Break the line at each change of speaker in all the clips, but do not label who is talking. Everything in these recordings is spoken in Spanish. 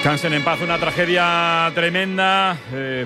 Descansen en paz, una tragedia tremenda.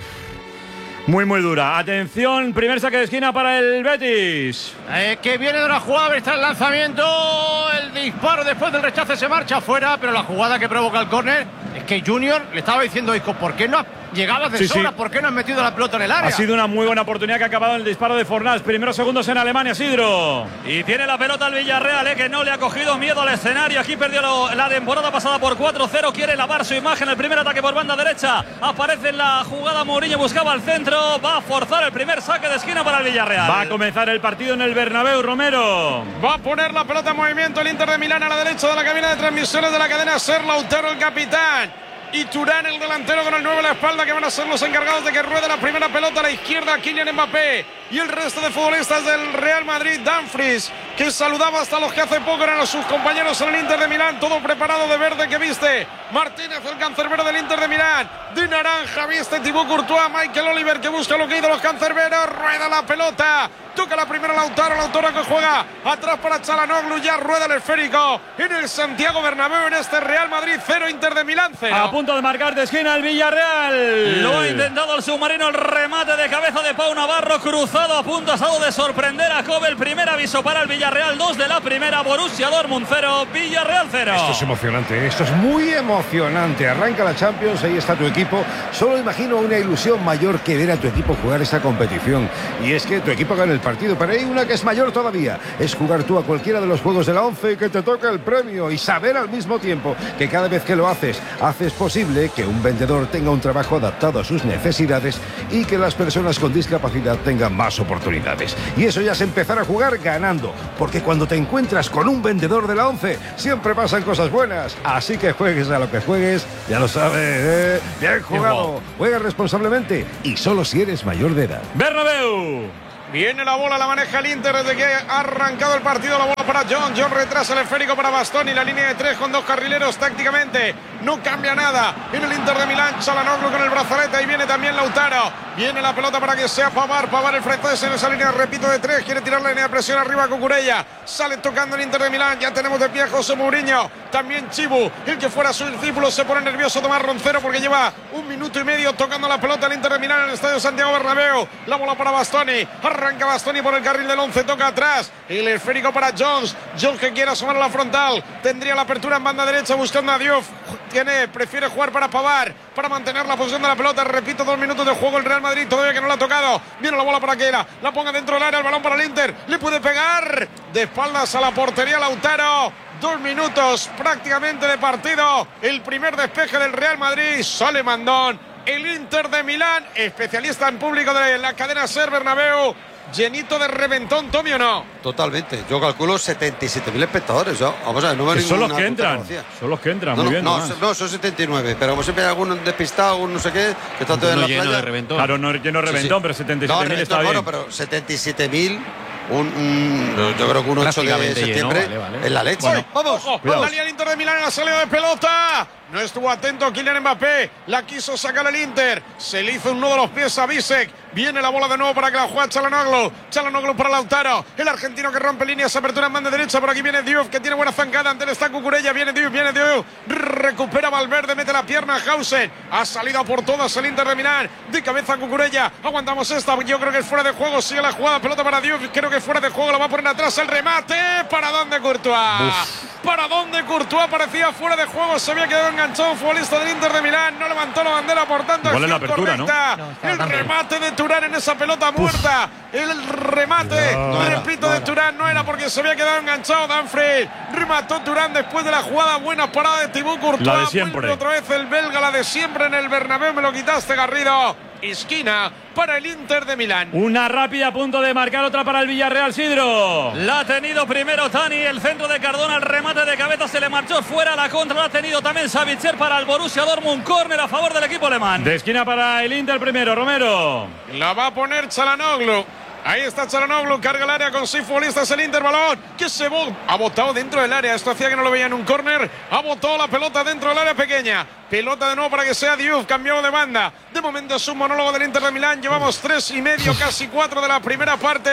Muy dura. Atención, primer saque de esquina para el Betis.
Que viene de una jugada, está el lanzamiento, el disparo después del rechace se marcha afuera, pero la jugada que provoca el córner es que Junior le estaba diciendo a Isco, ¿por qué no llegabas de sobra? ¿Por qué no has metido la pelota en el área?
Ha sido una muy buena oportunidad que ha acabado en el disparo de Fornals. Primeros segundos en Alemania, Sidro.
Y tiene la pelota el Villarreal, que no le ha cogido miedo al escenario. Aquí perdió la temporada pasada por 4-0. Quiere lavar su imagen. El primer ataque por banda derecha. Aparece en la jugada Mourinho, buscaba al centro. Va a forzar el primer saque de esquina para el Villarreal.
Va a comenzar el partido en el Bernabéu, Romero.
Va a poner la pelota en movimiento el Inter de Milán a la derecha de la cabina de transmisiones de la cadena SER. Lautaro, el capitán. Y Turán, el delantero, con el 9 a la espalda, que van a ser los encargados de que ruede la primera pelota a la izquierda. Kylian Mbappé y el resto de futbolistas del Real Madrid. Dumfries, que saludaba hasta los que hace poco eran sus compañeros en el Inter de Milán. Todo preparado de verde que viste Martínez, el cancerbero del Inter de Milán. De naranja viste Thibaut Courtois. Michael Oliver, que busca lo que ha ido los cancerberos. Rueda la pelota. Toca la primera Lautaro que juega atrás para Çalhanoğlu. Ya rueda el esférico en el Santiago Bernabéu, en este Real Madrid 0, Inter de Milán 0.
A punto de marcar de esquina el Villarreal.
Lo ha intentado el submarino, el remate de cabeza de Pau Navarro, cruzado a punto asado de sorprender a Kobe. El primer aviso para el Villarreal, 2 de la primera. Borussia Dortmund 0, Villarreal 0.
Esto es emocionante, esto es muy emocionante. Arranca la Champions, ahí está tu equipo. Solo imagino una ilusión mayor que ver a tu equipo jugar esta competición. Y es que tu equipo gane el partido, pero hay una que es mayor todavía. Es jugar tú a cualquiera de los juegos de la 11 y que te toque el premio. Y saber al mismo tiempo que cada vez que lo haces posible que un vendedor tenga un trabajo adaptado a sus necesidades y que las personas con discapacidad tengan más oportunidades. Y eso ya es empezar a jugar ganando, porque cuando te encuentras con un vendedor de la 11 siempre pasan cosas buenas. Así que juegues a lo que juegues, ya lo sabes, bien jugado. Juega responsablemente y solo si eres mayor de edad.
Bernabéu.
Viene la bola, la maneja el Inter desde que ha arrancado el partido. La bola para John retrasa el esférico para Bastoni. La línea de 3 con 2 carrileros. Tácticamente no cambia nada en el Inter de Milán. Çalhanoğlu con el brazalete. Ahí viene también Lautaro. Viene la pelota para que sea Pavar el francés en esa línea, repito, de 3. Quiere tirar la línea de presión arriba a Cucurella. Sale tocando el Inter de Milán. Ya tenemos de pie a José Mourinho. También Chibu, el que fuera su discípulo, se pone nervioso Tomás Roncero porque lleva 1 minuto y medio tocando la pelota el Inter de Milán en el estadio Santiago Bernabéu. La bola para Bastoni. Arranca Bastoni por el carril del 11, toca atrás. El esférico para Jones que quiere asomar a la frontal. Tendría la apertura en banda derecha buscando a Diouf. Prefiere jugar para Pavar, para mantener la posición de la pelota. Repito, 2 minutos de juego el Real Madrid, todavía que no la ha tocado. Viene la bola para que la ponga dentro del área, el balón para el Inter. Le puede pegar de espaldas a la portería Lautaro. 2 minutos prácticamente de partido. El primer despeje del Real Madrid. Sale mandón. El Inter de Milán, especialista en público de la cadena SER Bernabéu. Llenito de reventón, Tommy, ¿o no?
Totalmente. Yo calculo 77.000 espectadores. ¿No? Vamos a ver, no veo
son los que entran.
Vacía.
Son los que entran,
no,
muy bien.
No, son 79. Pero como siempre hay algún despistado, un no sé qué, que está todo en la
lleno
playa.
De reventón.
Claro, no lleno de reventón, pero 77.000 está bien.
Bueno, pero 77.000. Yo creo que un 8 de septiembre es la leche.
Bueno, vamos. La línea del Inter de Milán en la salida de pelota. No estuvo atento Kylian Mbappé. La quiso sacar el Inter. Se le hizo un nudo a los pies a Bisek. Viene la bola de nuevo para que la juegue Çalhanoğlu. Çalhanoğlu para Lautaro. El argentino que rompe líneas. Apertura en banda derecha. Por aquí viene Diouf, que tiene buena zancada. Ante él está Cucurella. Viene Diouf. Recupera Valverde. Mete la pierna a Hausen. Ha salido por todas el Inter de Milán. De cabeza Cucurella. Aguantamos esta. Yo creo que es fuera de juego. Sigue la jugada. Pelota para Diouf. Creo que es fuera de juego. La va a poner atrás el remate. ¿Para dónde Courtois? ¿Para dónde Courtois? Parecía fuera de juego. Se había quedado enganchado un futbolista del Inter de Milán. No levantó la bandera. Por tanto,
es la apertura,
correcta. El remate de Turán en esa pelota muerta. El remate, repito, de Turán no era porque se había quedado enganchado. Dumfries remató Turán después de la jugada. Buena parada de Thibaut Courtois.
La de siempre.
Vuelve otra vez el belga, la de siempre en el Bernabéu. Me lo quitaste, Garrido. Esquina para el Inter de Milán.
Una rápida a punto de marcar, otra para el Villarreal, Sidro.
La ha tenido primero Tani, el centro de Cardona, el remate de cabeza se le marchó fuera, la contra la ha tenido también Savitzer para el Borussia Dortmund. Córner a favor del equipo alemán.
De esquina para el Inter primero, Romero.
La va a poner Çalhanoğlu. Ahí está Çalhanoğlu, carga el área con 6 futbolistas el Inter, balón que se ha botado dentro del área. Esto hacía que no lo veía en un córner. Ha botado la pelota dentro del área pequeña. Pelota de nuevo para que sea Diouf, cambiado de banda. De momento es un monólogo del Inter de Milán. Llevamos 3 y medio, casi 4 de la primera parte.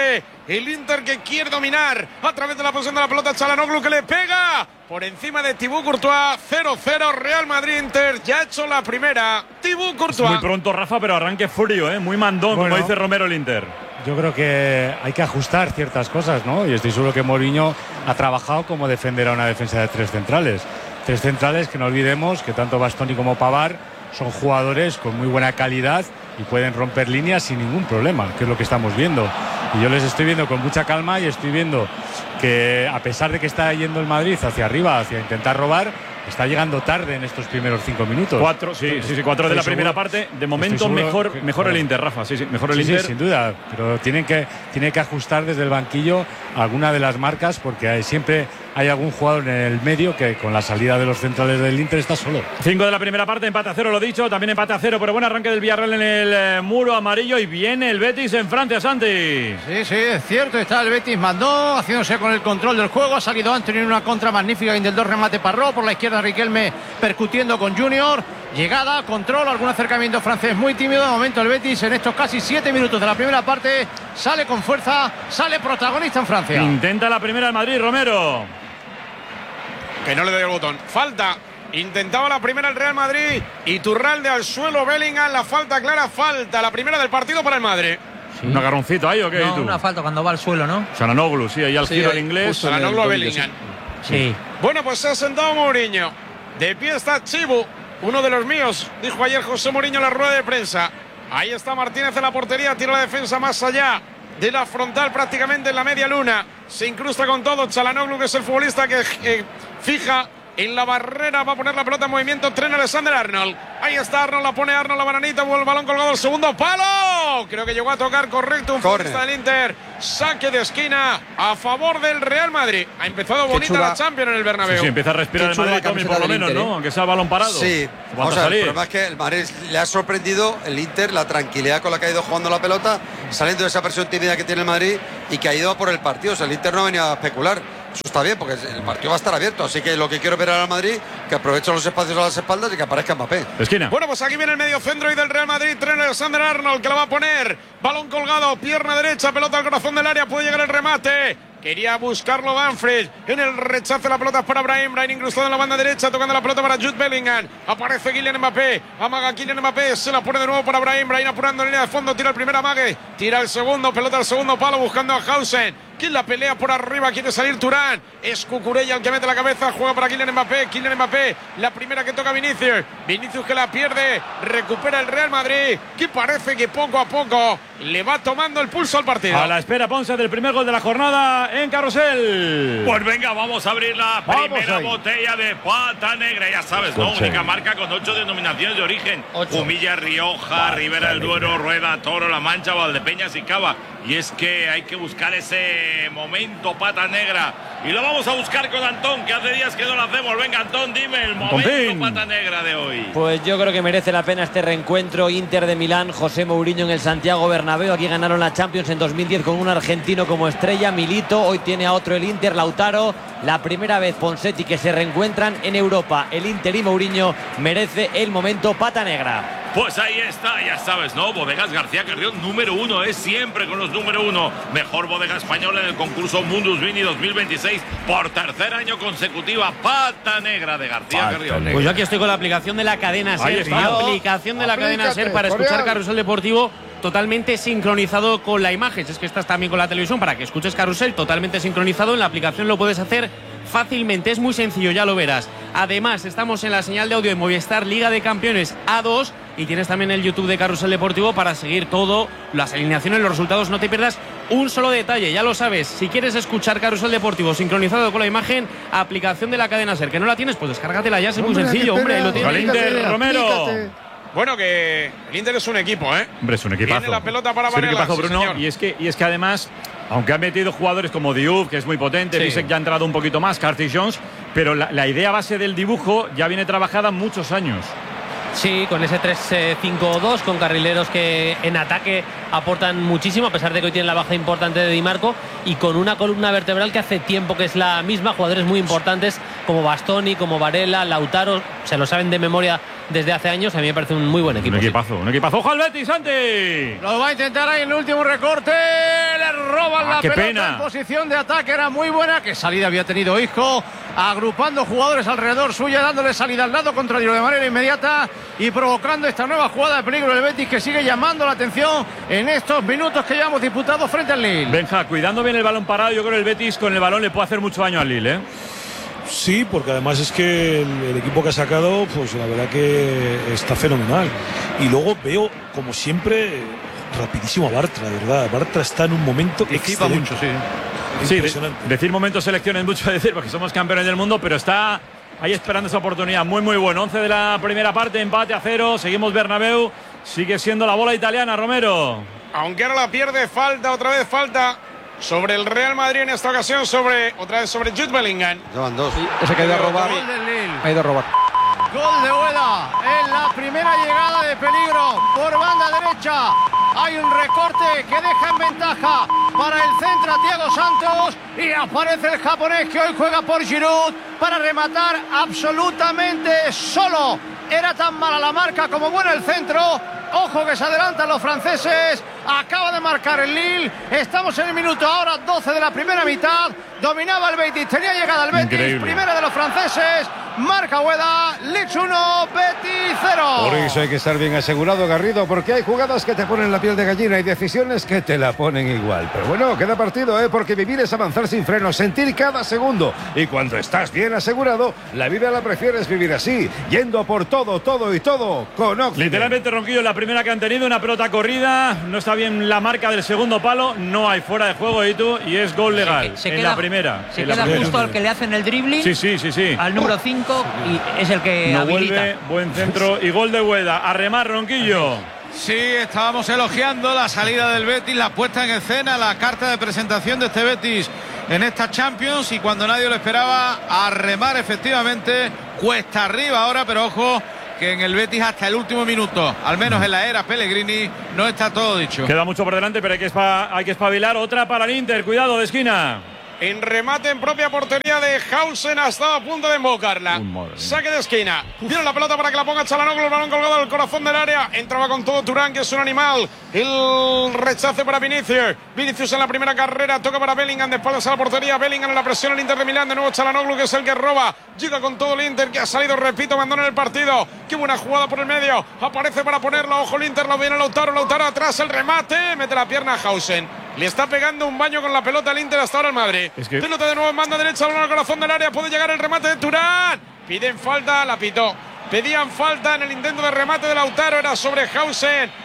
El Inter que quiere dominar a través de la posición de la pelota. Çalhanoğlu que le pega por encima de Thibaut Courtois. 0-0 Real Madrid-Inter. Ya ha hecho la primera Thibaut Courtois.
Muy pronto, Rafa, pero arranque frío, muy mandón, bueno, como dice Romero el Inter.
Yo creo que hay que ajustar ciertas cosas, ¿no? Y estoy seguro que Mourinho ha trabajado como defender a una defensa de tres centrales. Tres centrales que no olvidemos que tanto Bastoni como Pavard son jugadores con muy buena calidad y pueden romper líneas sin ningún problema, que es lo que estamos viendo. Y yo les estoy viendo con mucha calma y estoy viendo que a pesar de que está yendo el Madrid hacia arriba, hacia intentar robar, está llegando tarde en estos primeros 5 minutos.
4 de la primera parte. De momento mejor el Inter, Rafa. Mejor el Inter.
Sí, sin duda. Pero tiene que ajustar desde el banquillo alguna de las marcas porque siempre hay algún jugador en el medio que con la salida de los centrales del Inter está solo.
5 de la primera parte, empate a 0, lo dicho. También empate a 0, pero buen arranque del Villarreal en el muro amarillo. Y viene el Betis en Francia, Santi.
Sí, es cierto. Está el Betis, mandó, haciéndose con el control del juego. Ha salido Anthony en una contra magnífica. Del 2 remate Parró. Por la izquierda Riquelme percutiendo con Junior. Llegada, control, algún acercamiento francés muy tímido. De momento el Betis en estos casi 7 minutos de la primera parte sale con fuerza, sale protagonista en Francia.
Intenta la primera el Madrid, Romero.
Que no le doy el botón. Falta. Intentaba la primera el Real Madrid. Iturralde al suelo. Bellingham. La falta clara. Falta. La primera del partido para el Madrid.
Sí. ¿Un agarroncito ahí o qué?
No, una falta cuando va al suelo, ¿no?
Çalhanoğlu, sí, ahí al giro el inglés.
Çalhanoğlu a Bellingham.
Sí.
Bueno, pues se ha sentado Mourinho. De pie está Chibu. Uno de los míos. Dijo ayer José Mourinho en la rueda de prensa. Ahí está Martínez en la portería. Tira la defensa más allá de la frontal, prácticamente en la media luna. Se incrusta con todo. Çalhanoğlu, que es el futbolista que fija en la barrera. Va a poner la pelota en movimiento. Trent Alexander-Arnold. Ahí está Arnold. La pone Arnold, la bananita. El balón colgado al segundo palo. Creo que llegó a tocar correcto un futbolista del Inter. Saque de esquina a favor del Real Madrid. Ha empezado bonita la Champions en el Bernabéu.
Sí, empieza a respirar el Madrid, Tommy, por lo menos, ¿no? Aunque sea el balón parado.
Sí, vamos a ver, el problema es que el Madrid le ha sorprendido el Inter, la tranquilidad con la que ha ido jugando la pelota, saliendo de esa presión tímida que tiene el Madrid y que ha ido por el partido. O sea, el Inter no venía a especular. Eso está bien, porque el partido va a estar abierto. Así que lo que quiero ver al Madrid, que aproveche los espacios a las espaldas y que aparezca Mbappé.
Esquina.
Bueno, pues aquí viene el medio centro y del Real Madrid. Trent Alexander-Arnold, que la va a poner. Balón colgado, pierna derecha, pelota al corazón del área. Puede llegar el remate. Quería buscarlo Banfred. En el rechazo la pelota es para Brahim. Brahim incrustado en la banda derecha, tocando la pelota para Jude Bellingham. Aparece Kylian Mbappé. Amaga Kylian Mbappé. Se la pone de nuevo para Brahim. Brahim apurando en línea de fondo. Tira el primer amague. Tira el segundo. Pelota al segundo palo buscando a Hausen. ¿Quién la pelea por arriba? Quiere salir Turán. Es Cucurella el que mete la cabeza. Juega para Kylian Mbappé. Kylian Mbappé. La primera que toca Vinicius. Vinicius que la pierde. Recupera el Real Madrid. Que parece que poco a poco le va tomando el pulso al partido.
A la espera, Ponce, del primer gol de la jornada en Carrusel.
Pues venga, vamos a abrir la primera botella de Pata Negra. Ya sabes, ¿no? Única marca con 8 denominaciones de origen. Humilla, Rioja, Ribera del Duero, Rueda, Toro, La Mancha, Valdepeñas y Cava. Y es que hay que buscar ese momento Pata Negra. Y lo vamos a buscar con Antón, que hace días que no lo hacemos. Venga, Antón, dime el momento Pata Negra de hoy.
Pues yo creo que merece la pena este reencuentro. Inter de Milán, José Mourinho en el Santiago Bernabéu. Aquí ganaron la Champions en 2010 con un argentino como estrella, Milito. Hoy tiene a otro el Inter, Lautaro. La primera vez Ponseti que se reencuentran en Europa. El Inter y Mourinho merece el momento Pata Negra.
Pues ahí está, ya sabes, ¿no? Bodegas García Carrión, número 1, es siempre con los número 1. Mejor bodega española en el concurso Mundus Vini 2026 por tercer año consecutiva. Pata Negra de García Carrión.
Pues yo aquí estoy con la aplicación de la cadena SER. La aplicación de la cadena SER para escuchar Carrusel Deportivo totalmente sincronizado con la imagen. Es que estás también con la televisión para que escuches Carrusel totalmente sincronizado. En la aplicación lo puedes hacer fácilmente, es muy sencillo, ya lo verás. Además, estamos en la señal de audio de Movistar Liga de Campeones A2 y tienes también el YouTube de Carrusel Deportivo para seguir todo, las alineaciones, los resultados. No te pierdas un solo detalle, ya lo sabes. Si quieres escuchar Carrusel Deportivo sincronizado con la imagen, aplicación de la cadena SER. Que no la tienes, pues descárgatela ya, es muy sencillo, hombre. Lo tienes.
Inter, Romero.
Bueno, que el Inter es un equipo, ¿eh?
Hombre, es un equipazo.
Tiene la pelota para
Varela,
Varela,
sí, Bruno. Y es que además, aunque han metido jugadores como Diouf, que es muy potente, Bisek ya ha entrado un poquito más, Curtis Jones, pero la idea base del dibujo ya viene trabajada muchos años.
Sí, con ese 3-5-2, con carrileros que en ataque aportan muchísimo, a pesar de que hoy tienen la baja importante de Di Marco, y con una columna vertebral que hace tiempo que es la misma, jugadores muy importantes como Bastoni, como Varela, Lautaro, se lo saben de memoria desde hace años. A mí me parece un muy buen equipo.
Un equipazo. ¡Ojo al Betis, Santi!
Lo va a intentar ahí en el último recorte. Le roban la pelota en posición de ataque. Era muy buena. Qué salida había tenido Isco. Agrupando jugadores alrededor suya, dándole salida al lado contrario de manera inmediata y provocando esta nueva jugada de peligro del Betis, que sigue llamando la atención en estos minutos que llevamos disputados frente al Lille.
Benja, cuidando bien el balón parado, yo creo que el Betis con el balón le puede hacer mucho daño al Lille, ¿eh?
Sí, porque además es que el equipo que ha sacado, pues la verdad que está fenomenal. Y luego veo, como siempre, rapidísimo a Bartra, de verdad. Bartra está en un momento excelente.
Mucho, sí. Sí, decir momentos selección es mucho decir, porque somos campeones del mundo, pero está ahí esperando esa oportunidad. Muy bueno. 11 de la primera parte, empate a 0. Seguimos Bernabéu. Sigue siendo la bola italiana, Romero.
Aunque ahora la pierde, otra vez falta sobre el Real Madrid en esta ocasión, otra vez sobre Jude Bellingham.
Llevan 2.
Sí, ese que ha ido a robar. Ha ido a robar.
Gol de Ueda en la primera llegada de peligro por banda derecha. Hay un recorte que deja en ventaja para el centro a Thiago Santos y aparece el japonés que hoy juega por Giroud para rematar absolutamente solo. Era tan mala la marca como buena el centro. Ojo que se adelantan los franceses. Acaba de marcar el Lille. Estamos en el minuto ahora 12 de la primera mitad. Dominaba el Betis, tenía llegada el Betis. Increíble. Primera de los franceses. Marca Ueda, Leeds 1, Betis 0.
Por eso hay que estar bien asegurado, Garrido, porque hay jugadas que te ponen la piel de gallina y decisiones que te la ponen igual. Pero bueno, queda partido, porque vivir es avanzar sin frenos, sentir cada segundo. Y cuando estás bien asegurado, la vida la prefieres vivir así, yendo por todo con Oxygen.
Literalmente, Ronquillo, la primera que han tenido, una pelota corrida, no está bien la marca del segundo palo, no hay fuera de juego, y es gol legal en la primera.
Se queda justo al que le hacen el dribbling.
Sí.
Al número 5 y es el que
no
habilita.
Vuelve, buen centro y gol de Ueda. A remar, Ronquillo.
Sí, estábamos elogiando la salida del Betis, la puesta en escena, la carta de presentación de este Betis en esta Champions, y cuando nadie lo esperaba, a remar efectivamente, cuesta arriba ahora, pero ojo que en el Betis hasta el último minuto, al menos en la era Pellegrini, no está todo dicho.
Queda mucho por delante, pero hay que espabilar. Otra para el Inter, cuidado de esquina.
En remate en propia portería de Hausen, ha estado a punto de embocarla. Saque de esquina. Tiene la pelota para que la ponga Çalhanoğlu, el balón colgado al corazón del área. Entraba con todo Turán, que es un animal. El rechace para Vinicius. Vinicius en la primera carrera, toca para Bellingham, de espaldas a la portería. Bellingham en la presión, el Inter de Milán. De nuevo Çalhanoğlu, que es el que roba. Llega con todo el Inter, que ha salido, repito, abandona el partido. Qué buena jugada por el medio. Aparece para ponerla, ojo el Inter, la viene Lautaro atrás, el remate. Mete la pierna a Hausen. Le está pegando un baño con la pelota al Inter hasta ahora el Madrid. Pelota de nuevo en banda derecha, balón al corazón del área. Puede llegar el remate de Turán. Piden falta, la pitó. Pedían falta en el intento de remate de Lautaro. Era sobre Hausen.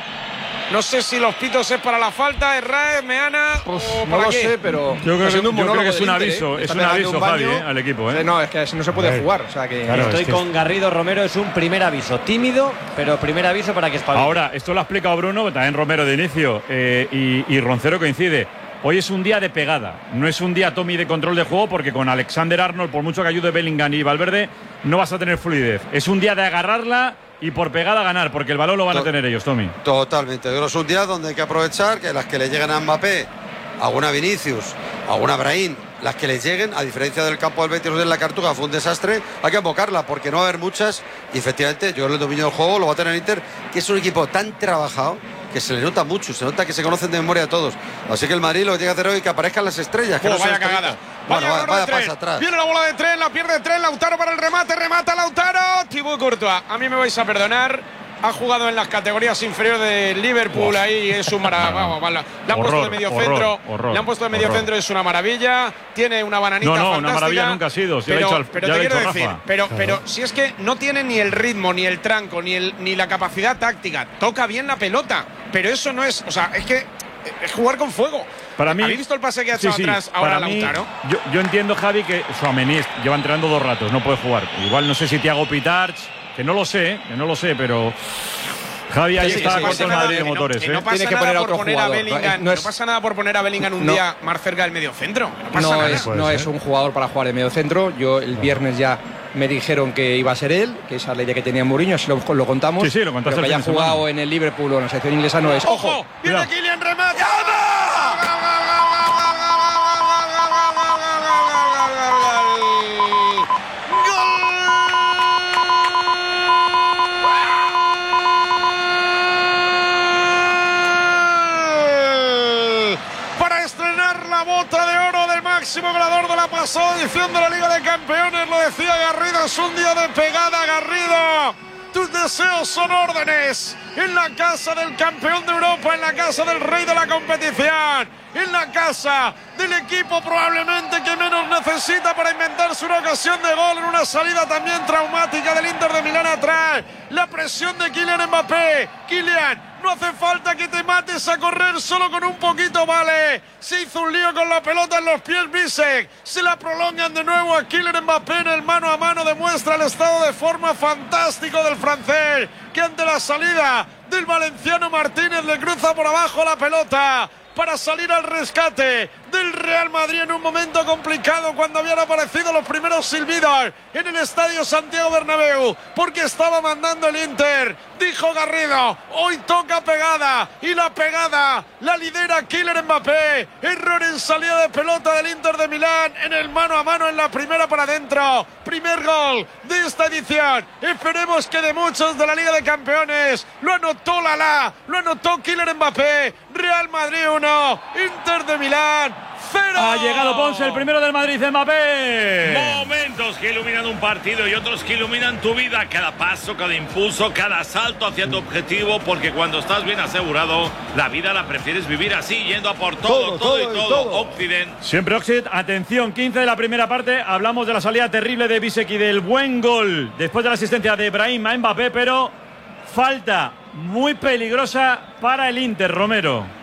No sé si los pitos es para la falta, Herrera, Meana o
no
para
lo
qué.
sé, pero
yo creo que es un aviso, Javi, al equipo.
No, es que no se puede jugar. O sea que
claro, estoy con Garrido, Romero, es un primer aviso, tímido, pero primer aviso para que espabile.
Ahora, esto lo ha explicado Bruno, también Romero de inicio, y Roncero coincide. Hoy es un día de pegada, no es un día, Tommy, de control de juego, porque con Alexander Arnold, por mucho que ayude Bellingham y Valverde, no vas a tener fluidez. Es un día de agarrarla y por pegada ganar, porque el balón lo van a tener ellos, Tommy.
Totalmente. Es un día donde hay que aprovechar que las que le lleguen a Mbappé, alguna Vinicius, alguna Brahim, las que le lleguen, a diferencia del campo del Betis de la Cartuja, fue un desastre, hay que invocarla, porque no va a haber muchas, y efectivamente, yo el dominio del juego lo va a tener Inter, que es un equipo tan trabajado que se le nota mucho, se nota que se conocen de memoria a todos. Así que el Madrid lo que tiene que hacer hoy es que aparezcan las estrellas. Que no
vaya cagada.
Vaya pasa atrás.
Viene la bola de tren, la pierde tren, Lautaro para el remate, remata Lautaro. Thibaut Courtois, a mí me vais a perdonar. Ha jugado en las categorías inferiores de Liverpool, ahí es un maravilla. Le han puesto de medio centro. Le han puesto de medio centro, es una maravilla. Tiene una bananita fantástica.
Una maravilla nunca ha sido.
Pero te quiero decir, pero si es que no tiene ni el ritmo, ni el tranco, ni la capacidad táctica. Toca bien la pelota, pero eso no es, o sea, es que es jugar con fuego.
Para mí,
¿habéis visto el pase que ha echado atrás ahora Lautaro?
Yo entiendo, Javi, que Tchouaméni lleva entrenando 2 ratos, no puede jugar. Igual no sé si Thiago Pitarch, que no lo sé, pero Javi ahí está con el Madrid de motores.
No pasa nada por poner a Bellingham. No pasa nada por poner a Bellingham un día más cerca del mediocentro. No es
un jugador para jugar de mediocentro. Yo el viernes ya me dijeron que iba a ser él, que esa ley que tenía Mourinho, así lo contamos.
Sí, lo contaste.
Pero que haya jugado en el Liverpool o en la selección inglesa no es.
¡Ojo! ¡Viene Kylian, remate! Máximo goleador de la pasada edición de la Liga de Campeones, lo decía Garrido, es un día de pegada, Garrido. Tus deseos son órdenes en la casa del campeón de Europa, en la casa del rey de la competición, en la casa del equipo probablemente que menos necesita para inventarse una ocasión de gol en una salida también traumática del Inter de Milán atrás. La presión de Kylian Mbappé. Kylian, no hace falta que te mates a correr, solo con un poquito vale. Se hizo un lío con la pelota en los pies Bisek. Se la prolongan de nuevo a Kylian Mbappé en el mano a mano. Demuestra el estado de forma fantástico del francés, que ante la salida del valenciano Martínez le cruza por abajo la pelota para salir al rescate del Real Madrid en un momento complicado, cuando habían aparecido los primeros silbidos en el estadio Santiago Bernabéu, porque estaba mandando el Inter. Dijo Garrido, hoy toca pegada, y la pegada la lidera Kylian Mbappé. Error en salida de pelota del Inter de Milán en el mano a mano en la primera para adentro. Primer gol de esta edición, esperemos que de muchos de la Liga de Campeones. Lo anotó lo anotó Kylian Mbappé. Real Madrid 1, Inter de Milán 0.
Ha llegado Ponce, el primero del Madrid, Mbappé.
Momentos que iluminan un partido y otros que iluminan tu vida. Cada paso, cada impulso, cada salto hacia tu objetivo, porque cuando estás bien asegurado, la vida la prefieres vivir así, yendo a por todo y todo. Occident.
Siempre Occident. Atención, 15 de la primera parte. Hablamos de la salida terrible de Bisek y del buen gol después de la asistencia de Brahim a Mbappé, pero falta muy peligrosa para el Inter, Romero.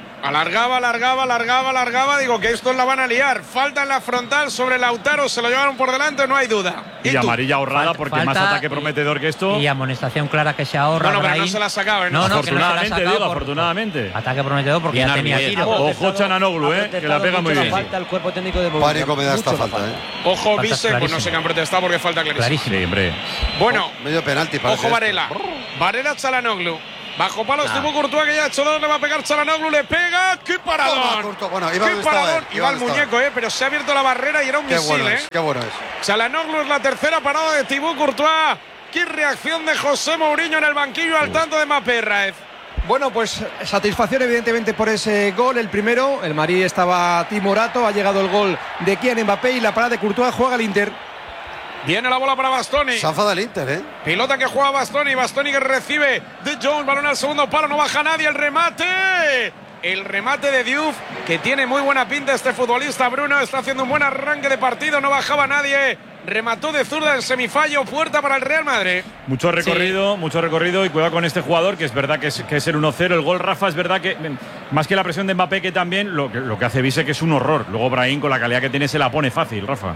Alargaba. Digo que estos la van a liar. Falta en la frontal sobre Lautaro. Se lo llevaron por delante, no hay duda.
Y amarilla ahorrada porque más ataque prometedor que esto.
Y amonestación clara que se ahorra.
Bueno, pero no se la sacaba.
No,
afortunadamente, digo, afortunadamente.
Ataque prometedor porque ya tenía tiro.
Ojo Çalhanoğlu, que la pega muy bien.
Falta el cuerpo técnico de Mourinho.
Pánico me da esta falta,
Ojo, Bisek, pues no sé qué han protestado porque falta clarísimo.
Sí, hombre.
Bueno,
medio penalti.
Ojo Varela. Varela, Çalhanoğlu. Bajo palos de Courtois, que ya ha hecho dos, le va a pegar Çalhanoğlu, le pega. ¡Qué paradón!
Bueno,
¡Qué paradón! Iba el muñeco, pero se ha abierto la barrera y era un misil,
Qué bueno es.
Çalhanoğlu es la tercera parada de Thibaut Courtois. ¡Qué reacción de José Mourinho en el banquillo al tanto de Mbappé, Raez!
Bueno, pues satisfacción evidentemente por ese gol, el primero. El Madrid estaba timorato, ha llegado el gol de Kylian Mbappé y la parada de Courtois, juega el Inter.
Viene la bola para Bastoni.
Se enfada el Inter,
Pilota que juega Bastoni. Bastoni que recibe de Jones. Balón al segundo palo. No baja nadie. El remate. El remate de Diouf, que tiene muy buena pinta este futbolista. Bruno está haciendo un buen arranque de partido. No bajaba nadie. Remató de zurda el semifallo. Puerta para el Real Madrid.
Mucho recorrido y cuidado con este jugador, que es verdad que es el 1-0. El gol, Rafa, es verdad que más que la presión de Mbappé, que también lo que hace Bisek es un horror. Luego Brahim, con la calidad que tiene, se la pone fácil, Rafa.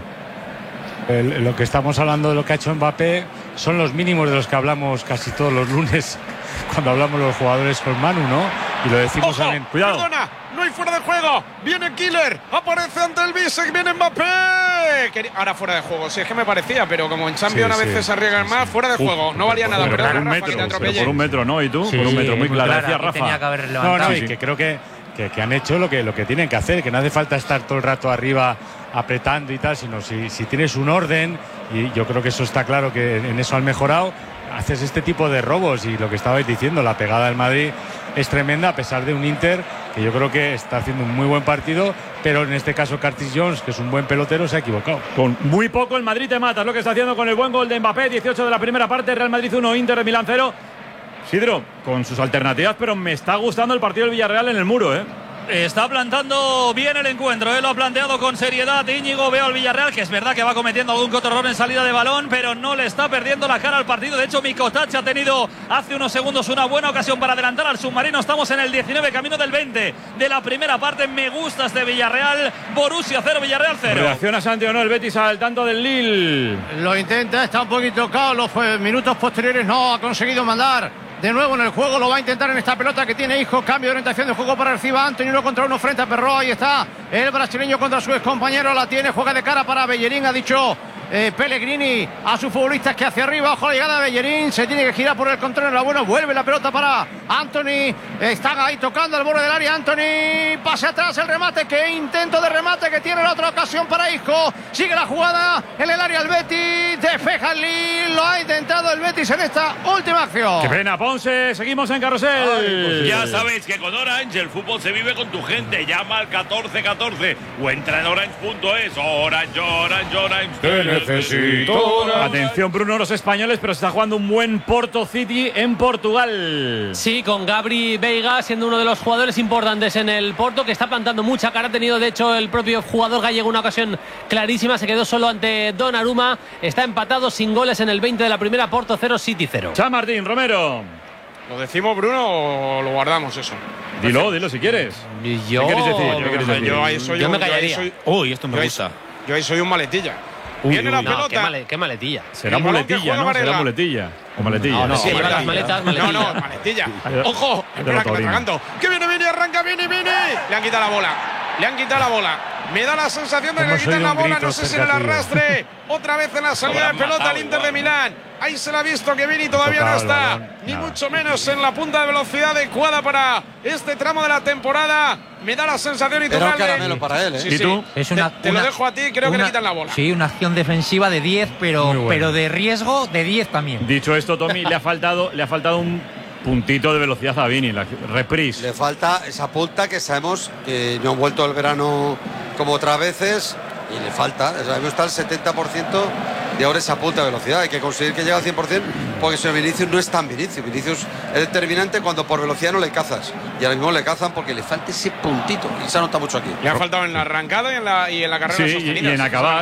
Lo que estamos hablando de lo que ha hecho Mbappé son los mínimos de los que hablamos casi todos los lunes cuando hablamos los jugadores con Manu, ¿no? Y lo decimos también.
Cuidado. Perdona, no hay fuera de juego. Viene Killer, aparece ante el Bisek, viene Mbappé. Ahora fuera de juego, si es que me parecía, pero como en Champions a veces se arriesgan más, fuera de juego. No valía nada,
pero por un metro, ¿no? ¿Y tú? Por un metro, muy clara. Gracias, Rafa.
Tenía que haber levantado.
Y que creo que han hecho lo que tienen que hacer, que no hace falta estar todo el rato arriba apretando y tal, sino si tienes un orden, y yo creo que eso está claro, que en eso han mejorado, haces este tipo de robos. Y lo que estabais diciendo, la pegada del Madrid es tremenda, a pesar de un Inter que yo creo que está haciendo un muy buen partido, pero en este caso Curtis Jones, que es un buen pelotero, se ha equivocado.
Con muy poco el Madrid te mata, es lo que está haciendo con el buen gol de Mbappé. 18 de la primera parte, Real Madrid 1, Inter de Milán 0. Sidro, con sus alternativas, pero me está gustando el partido del Villarreal en el muro,
Está plantando bien el encuentro, lo ha planteado con seriedad Íñigo. Veo al Villarreal, que es verdad que va cometiendo algún que otro error en salida de balón, pero no le está perdiendo la cara al partido. De hecho, Mikotáč ha tenido hace unos segundos una buena ocasión para adelantar al submarino. Estamos en el 19, camino del 20 de la primera parte. Me gusta este Villarreal. Borussia 0, Villarreal 0.
Reacciona Santi o no, el Betis al tanto del Lille.
Lo intenta, está un poquito tocado. Los minutos posteriores no ha conseguido mandar de nuevo en el juego. Lo va a intentar en esta pelota que tiene Isco. Cambio de orientación de juego para Reciba. Antonio 1 contra 1 frente a Perro. Ahí está el brasileño contra su excompañero. La tiene, juega de cara para Bellerín. Ha dicho Pellegrini a sus futbolistas que hacia arriba. Ojo la llegada de Bellerín. Se tiene que girar por el control. Bueno, vuelve la pelota para Anthony. Están ahí tocando al borde del área. Anthony, pase atrás el remate. Qué intento de remate que tiene la otra ocasión para Isco. Sigue la jugada en el área el Betis. Despeja el Lille. Lo ha intentado el Betis en esta última acción.
Qué pena, Ponce. Seguimos en Carrusel.
Ya sabéis que con Orange el fútbol se vive con tu gente. Llama al 1414 o entra en orange.es. Orange.
Te necesito. Atención, Bruno, los españoles, pero se está jugando un buen Porto City en Portugal.
Sí, con Gabri Veiga siendo uno de los jugadores importantes en el Porto, que está plantando mucha cara. Ha tenido, de hecho, el propio jugador gallego una ocasión clarísima. Se quedó solo ante Donnarumma. Está empatado sin goles en el 20 de la primera. Porto 0, City 0.
Martín, Romero.
¿Lo decimos, Bruno, o lo guardamos eso?
Dilo si quieres.
¿Qué
quieres decir?
Yo me callaría.
Uy, esto me gusta.
Yo ahí soy un maletilla. Viene la pelota.
¿Qué maletilla?
Será muletilla, ¿no? Será muletilla. O maletilla.
No, sí, las maletas, maletilla.
No, maletilla. Ojo, espera que me está cagando. Que viene, arranca, viene. Le han quitado la bola. Me da la sensación de que le quitan la bola. No sé si en el arrastre. Otra vez en la salida de pelota al Inter de Milán. Ahí se la ha visto que Vini todavía no está, ni mucho menos en la punta de velocidad adecuada para este tramo de la temporada. Me da la sensación y
Era un caramelo para él, ¿eh?
¿Y tú?
Te lo dejo a ti, creo que le quitan la bola.
Sí, una acción defensiva de 10, pero de riesgo de 10 también.
Dicho esto, Tommy, le ha faltado un puntito de velocidad a Vini, la reprise.
Le falta esa punta que sabemos que no ha vuelto el verano como otras veces y le falta. Sabemos está el 70% de ahora esa punta de velocidad. Hay que conseguir que llegue al 100% porque si Vinicius no es tan Vinicius. Vinicius es determinante cuando por velocidad no le cazas. Y ahora mismo le cazan porque le falta ese puntito. Y se nota mucho aquí.
Le ha faltado en la arrancada y en la carrera sostenida.
Y en acabar,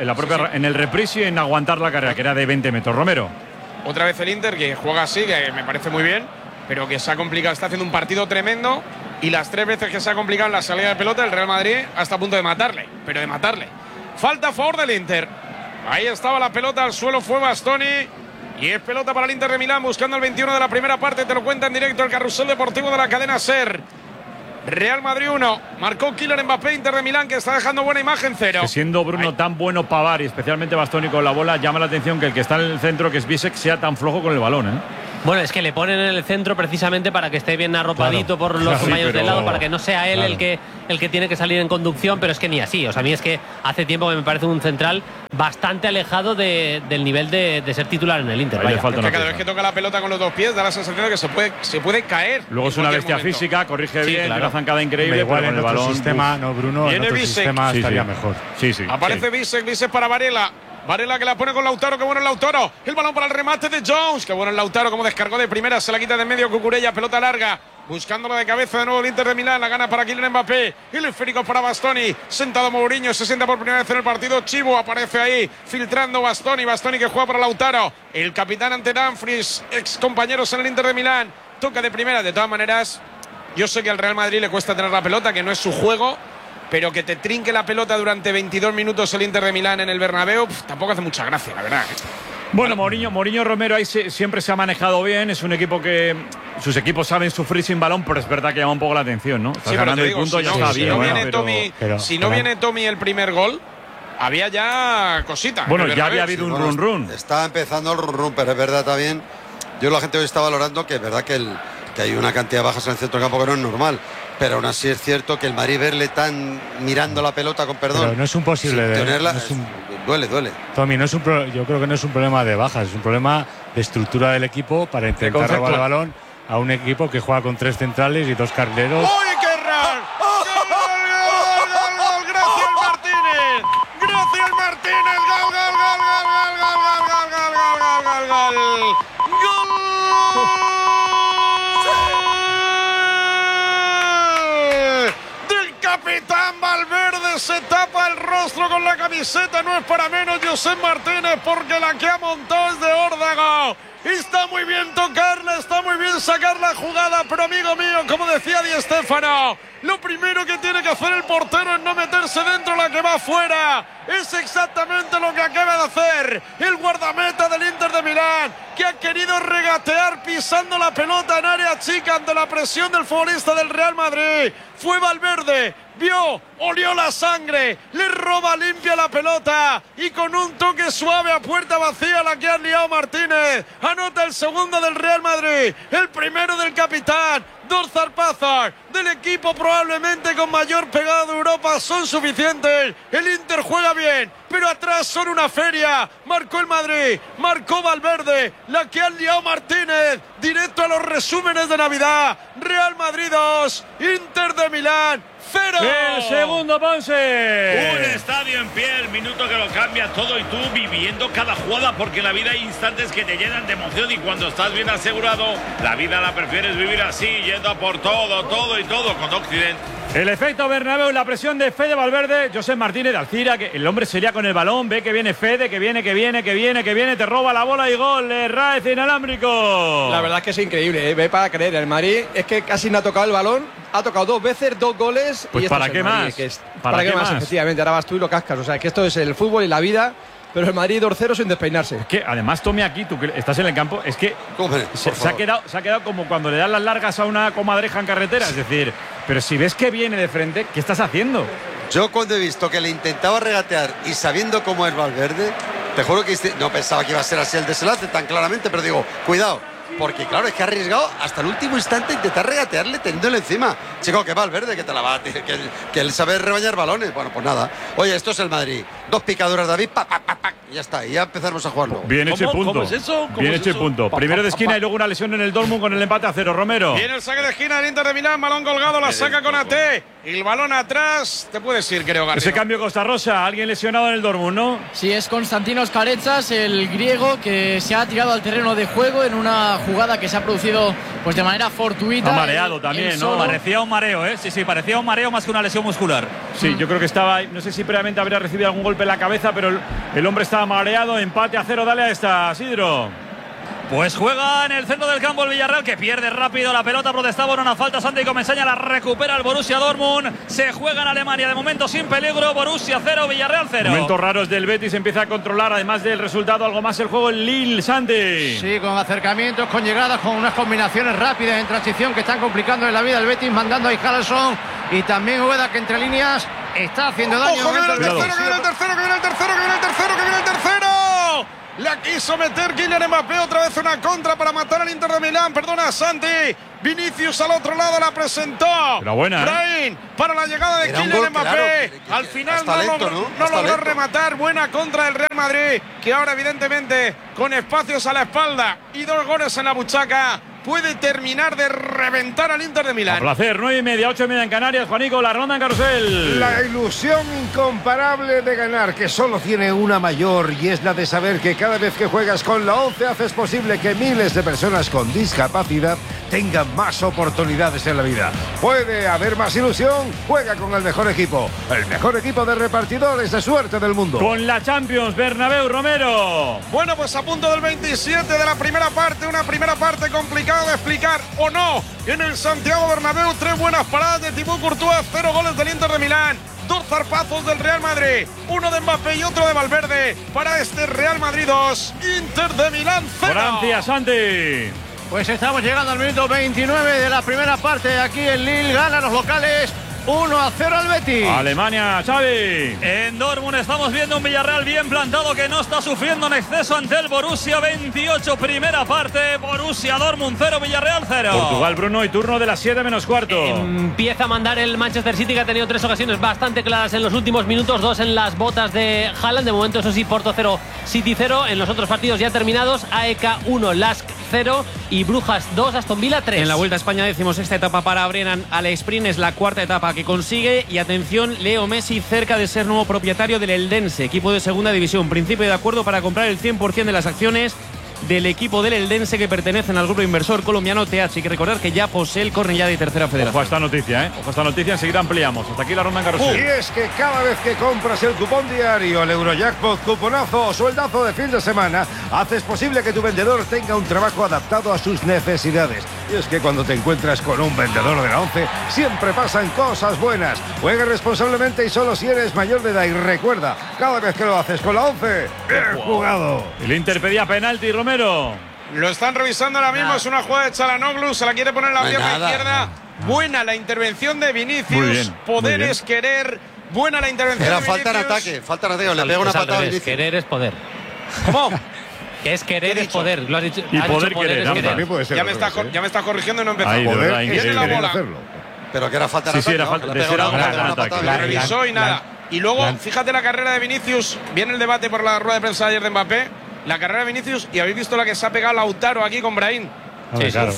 en el reprise y en aguantar la carrera, que era de 20 metros. Romero.
Otra vez el Inter, que juega así, que me parece muy bien, pero que se ha complicado, está haciendo un partido tremendo y las 3 veces que se ha complicado en la salida de pelota, el Real Madrid hasta a punto de matarle, pero de matarle. Falta a favor del Inter. Ahí estaba la pelota, al suelo fue Bastoni y es pelota para el Inter de Milán buscando el 21 de la primera parte, te lo cuenta en directo el Carrusel Deportivo de la cadena SER. Real Madrid 1, marcó Kylian Mbappé, Inter de Milán, que está dejando buena imagen 0.
Que siendo Bruno tan bueno Pavard y especialmente Bastoni con la bola, llama la atención que el que está en el centro, que es Bisek, sea tan flojo con el balón, ¿eh?
Bueno, es que le ponen en el centro precisamente para que esté bien arropadito por los compañeros del lado, para que no sea él el que tiene que salir en conducción, pero es que ni así. O sea, a mí es que hace tiempo que me parece un central bastante alejado del nivel de ser titular en el Inter.
Es que cada vez que toca la pelota con los 2 pies da la sensación de que se puede caer.
Luego es una bestia física, corrige bien, una zancada increíble,
igual
pero
en el balón
sistema,
no, Bruno, en otro sistema estaría mejor.
Aparece Bisek para Varela. Varela que la pone con Lautaro, qué bueno el Lautaro. El balón para el remate de Jones, qué bueno el Lautaro, como descargó de primera, se la quita de medio Cucurella, pelota larga. Buscándola de cabeza de nuevo el Inter de Milán, la gana para Kylian Mbappé. El esférico para Bastoni, sentado Mourinho, se sienta por primera vez en el partido. Chivo aparece ahí, filtrando Bastoni que juega para Lautaro. El capitán ante Dumfries, ex compañeros en el Inter de Milán. Toca de primera, de todas maneras, yo sé que al Real Madrid le cuesta tener la pelota, que no es su juego, pero que te trinque la pelota durante 22 minutos el Inter de Milán en el Bernabéu, tampoco hace mucha gracia, la verdad.
Bueno, Mourinho Romero ahí siempre se ha manejado bien. Es un equipo que sus equipos saben sufrir sin balón, pero es verdad que llama un poco la atención, ¿no? Estás ganando el punto, ya está bien.
Si no viene Tommy el primer gol, había ya cositas.
Bueno, ya había habido un run.
Está empezando el run, pero es verdad también. Yo la gente hoy está valorando que es verdad que hay una cantidad de bajas en el centro del campo que no es normal. Pero aún así es cierto que el Madrid verle tan mirando la pelota con perdón.
Pero no es un posible
tenerla, duele.
Tommy, yo creo que no es un problema de bajas, es un problema de estructura del equipo para intentar robar el balón a un equipo que juega con 3 centrales y 2 carrileros.
¡Uy, qué raro! ¡Gol! ¡Gracias Martínez! ¡Gracias Martínez! ¡Gol! Capitán Valverde se tapa el rostro con la camiseta, no es para menos Josep Martínez, porque la que ha montado es de órdago. Está muy bien tocarla, está muy bien sacar la jugada, pero amigo mío, como decía Di Stéfano, lo primero que tiene que hacer el portero es no meterse dentro la que va afuera. Es exactamente lo que acaba de hacer el guardameta del Inter de Milán, que ha querido regatear pisando la pelota en área chica ante la presión del futbolista del Real Madrid. Fue Valverde, vio, olió la sangre, le roba limpia la pelota y con un toque suave a puerta vacía la que ha liado Martínez. Anota el segundo del Real Madrid, el primero del capitán. Dos zarpazos del equipo probablemente con mayor pegada de Europa son suficientes. El Inter juega bien, pero atrás son una feria. Marcó el Madrid, marcó Valverde, la que ha liado Martínez. Directo a los resúmenes de Navidad. Real Madrid 2, Inter de Milán 0.
El segundo, Ponce.
Un estadio en pie, el minuto que lo cambia todo y tú viviendo cada jugada, porque en la vida hay instantes que te llenan de emoción y cuando estás bien asegurado, la vida la prefieres vivir así, yendo a por todo y todo con Occident.
El efecto Bernabéu y la presión de Fede Valverde, José Martínez de Alcira, que el hombre sería con el balón, ve que viene Fede, que viene, te roba la bola y gol, Raez inalámbrico.
La verdad es que es increíble, ve para creer, el Madrid es que casi no ha tocado el balón, ha tocado 2 veces, 2 goles.
Pues
y
¿para qué más?
¿Para qué más? Efectivamente, ahora vas tú y lo cascas, o sea, que esto es el fútbol y la vida. Pero el Madrid 2-0 sin despeinarse.
Es que además, Tommy, aquí, tú que estás en el campo, es que se ha quedado como cuando le dan las largas a una comadreja en carretera. Es decir, pero si ves que viene de frente, ¿qué estás haciendo?
Yo cuando he visto que le intentaba regatear y sabiendo cómo es Valverde, te juro que no pensaba que iba a ser así el desenlace tan claramente, pero digo, cuidado. Porque claro, es que ha arriesgado hasta el último instante intentar regatearle teniéndole encima. Chico, que Valverde, que te la va a tirar, que él sabe rebañar balones. Bueno, pues nada. Oye, esto es el Madrid. 2 picaduras, David, y ya está. Y ya empezamos a jugarlo.
Bien hecho el punto.
¿Cómo es eso?
Bien hecho el punto. Primero de esquina y luego una lesión en el Dortmund con el empate a 0. Romero.
Viene el saque de esquina del Inter de Milán, balón colgado, la saca con AT. Y el balón atrás, te puedes ir, creo, Garrido.
Ese cambio Costa Rosa, alguien lesionado en el Dortmund, ¿no?
Sí, es Konstantinos Karetsas, el griego, que se ha tirado al terreno de juego en una jugada que se ha producido pues de manera fortuita.
Ha mareado también, ¿no?
Parecía un mareo, ¿eh? Sí, parecía un mareo más que una lesión muscular.
Sí, yo creo que estaba, no sé si previamente habría recibido algún golpe en la cabeza, pero el hombre estaba mareado. Empate a 0, dale a esta, Sidro.
Pues juega en el centro del campo el Villarreal, que pierde rápido la pelota, protestaba en una falta. Santi Comesaña la recupera el Borussia Dortmund. Se juega en Alemania, de momento sin peligro. Borussia 0, Villarreal 0.
Momentos raros del Betis, empieza a controlar, además del resultado, algo más el juego el Lille, Santi.
Sí, con acercamientos, con llegadas, con unas combinaciones rápidas en transición que están complicando en la vida el Betis, mandando a Harrelson y también Ueda, que entre líneas está haciendo daño.
¡Ojo, que viene el tercero, que viene el tercero, que viene el tercero, que viene el tercero, que viene el tercero! La quiso meter Kylian Mbappé, otra vez una contra para matar al Inter de Milán. Perdona, Santi. Vinicius al otro lado la presentó.
Era buena,
Brahim para la llegada de Kylian Mbappé. Claro, al final no logró rematar. Buena contra del Real Madrid, que ahora evidentemente con espacios a la espalda y 2 goles en la buchaca puede terminar de reventar al Inter de Milán.
A placer, 9:30, 8:30 en Canarias. Juanico, la ronda en carrusel.
La ilusión incomparable de ganar, que solo tiene una mayor, y es la de saber que cada vez que juegas con la 11 haces posible que miles de personas con discapacidad tengan más oportunidades en la vida. Puede haber más ilusión, juega con el mejor equipo de repartidores de suerte del mundo.
Con la Champions, Bernabéu, Romero.
Bueno, pues a punto del 27 de la primera parte, una primera parte complicada de explicar o no. En el Santiago Bernabéu, 3 buenas paradas de Thibaut Courtois, 0 goles del Inter de Milán, 2 zarpazos del Real Madrid, 1 de Mbappé y otro de Valverde para este Real Madrid 2, Inter de Milán 0.
Francia, Santi.
Pues estamos llegando al minuto 29 de la primera parte. Aquí en Lille ganan los locales 1-0 al Betis.
Alemania, Xavi.
En Dortmund estamos viendo un Villarreal bien plantado, que no está sufriendo en exceso ante el Borussia. 28, primera parte. Borussia Dortmund 0, Villarreal 0.
Portugal, Bruno, y turno de las 7:15.
Empieza a mandar el Manchester City, que ha tenido 3 ocasiones bastante claras en los últimos minutos. 2 en las botas de Haaland. De momento, eso sí, Porto 0, City 0. En los otros partidos ya terminados, AEK 1, Lask 0 y Brujas 2, Aston Villa 3.
En la Vuelta a España, 16ª etapa para Brennan Sprint, es la 4ª etapa que consigue. Y atención, Leo Messi cerca de ser nuevo propietario del Eldense, equipo de segunda división. Principio de acuerdo para comprar el 100% de las acciones del equipo del Eldense, que pertenecen al grupo inversor colombiano TH. Hay que recordar que ya posee el Cornellá de tercera federación.
Ojo a esta noticia, Ojo a esta noticia, enseguida ampliamos. Hasta aquí la ronda en carrusel.
Y es que cada vez que compras el cupón diario, el Eurojackpot, cuponazo o sueldazo de fin de semana, haces posible que tu vendedor tenga un trabajo adaptado a sus necesidades. Y es que cuando te encuentras con un vendedor de la 11, siempre pasan cosas buenas. Juega responsablemente y solo si eres mayor de edad. Y recuerda, cada vez que lo haces con la 11, bien jugado.
El Inter pedía penalti, Romero.
Lo están revisando ahora mismo, es una jugada de Çalhanoğlu, se la quiere poner en la pierna izquierda. Buena la intervención de Vinicius, poder es querer. Buena la intervención
Era
de Vinicius.
falta en ataque, le pega una patada a Vinicius.
Querer es poder.
¿Cómo?
Que es querer es poder, lo has dicho.
Y poder querer,
ya me estás corrigiendo y no empezamos.
Poder
viene la bola.
Pero que era falta en ataque.
Sí, era falta en ataque.
La revisó y nada. Y luego, fíjate la carrera de Vinicius. Viene el debate por la rueda de prensa de ayer de Mbappé. La carrera de Vinicius, y habéis visto la que se ha pegado Lautaro aquí con Brahim.
Sí, claro.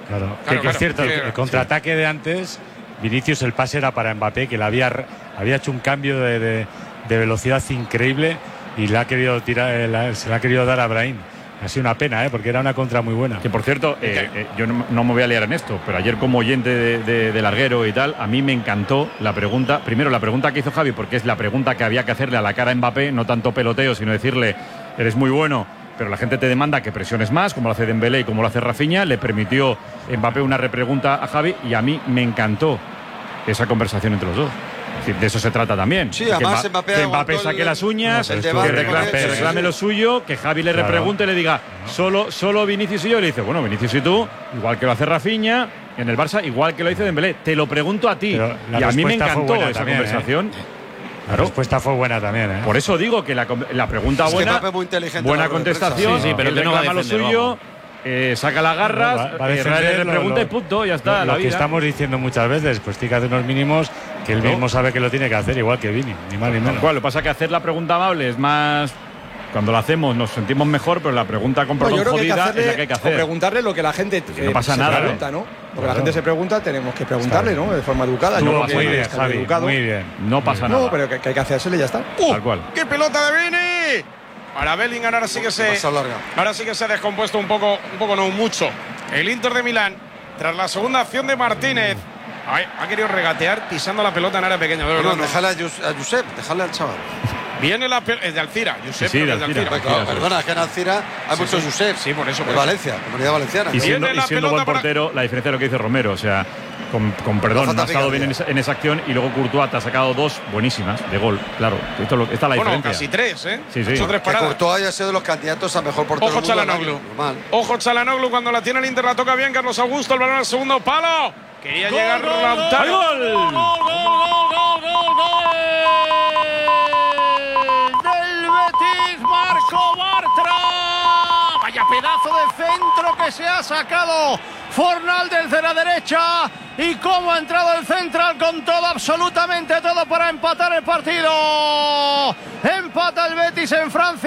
Que es cierto, el contraataque de antes, Vinicius, el pase era para Mbappé, que le había hecho un cambio de velocidad increíble y le ha querido se le ha querido dar a Brahim. Ha sido una pena, porque era una contra muy buena.
Que por cierto, yo no me voy a liar en esto, pero ayer como oyente de Larguero y tal, a mí me encantó la pregunta. Primero, la pregunta que hizo Javi, porque es la pregunta que había que hacerle a la cara a Mbappé, no tanto peloteo, sino decirle, eres muy bueno, pero la gente te demanda que presiones más, como lo hace Dembélé y como lo hace Rafinha. Le permitió Mbappé una repregunta a Javi y a mí me encantó esa conversación entre los dos. Es decir, de eso se trata también.
Sí, además
que Mbappé saque las uñas, que reclame lo suyo, que Javi le repregunte y le diga, solo Vinicius y yo. Y le dice, bueno, Vinicius y tú, igual que lo hace Rafinha en el Barça, igual que lo dice Dembélé. Te lo pregunto a ti. Y a mí me encantó esa conversación.
La respuesta fue buena también.
Por eso digo que la pregunta buena, buena contestación, pero que no reclama lo suyo. Saca las garras, Israel le pregunta y punto, ya está.
Lo que estamos diciendo muchas veces, pues tiene que hacer unos mínimos que él mismo sabe que lo tiene que hacer, igual que Vini, ni más ni menos.
Lo que pasa es que hacer la pregunta amable es más. Cuando lo hacemos nos sentimos mejor, pero la pregunta con perdón jodida es la que hay que hacer.
O preguntarle lo que la gente
no pasa nada,
pregunta, ¿no? Lo que la gente se pregunta, tenemos que preguntarle, ¿no? De forma educada.
Muy bien, Javi, muy bien. No pasa nada.
No, pero que hay que hacérsele y ya está.
Tal cual.
¡Qué pelota de Vini! Para Bellingham ahora sí que se ha descompuesto un poco no mucho. El Inter de Milán, tras la segunda acción de Martínez, ha querido regatear pisando la pelota en área pequeña.
No, déjale a Josep, déjale al chaval.
Viene la pelota, es de Alcira, Josep,
sí, de
Alcira.
Perdona, es que en Alcira hay muchos Josep.
Sí, por eso.
De Valencia, comunidad valenciana.
Y siendo buen portero, la diferencia de lo que dice Romero, o sea, con perdón, no ha estado bien en esa acción y luego Courtois te ha sacado dos buenísimas de gol. Claro, esta es la diferencia.
Bueno, casi tres, ¿eh?
Sí.
Ha hecho tres paradas.
Courtois haya sido de los candidatos a mejor portero.
Ojo Çalhanoğlu. Ojo Çalhanoğlu cuando la tiene el Inter, la toca bien Carlos Augusto, el balón al segundo palo. Quería llegar Lautaro.
¡Gol!
Del Betis, Marco Bartra. Vaya pedazo de centro que se ha sacado Fornal desde la derecha. Y cómo ha entrado el central con todo, absolutamente todo para empatar el partido. Empata el Betis en Francia.